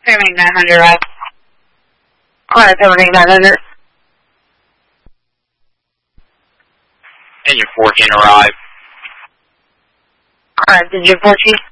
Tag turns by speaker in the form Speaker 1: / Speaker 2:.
Speaker 1: Fairbank 900 arrive. Alright, Fairbank 900.
Speaker 2: Engine 14 arrive.
Speaker 1: Alright, Engine 14.